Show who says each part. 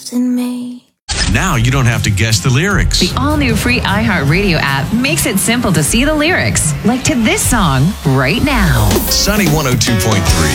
Speaker 1: trust in me.
Speaker 2: Now you don't have to guess the lyrics.
Speaker 3: The all-new free iHeartRadio app makes it simple to see the lyrics, like to this song right now.
Speaker 2: Sunny 102.3.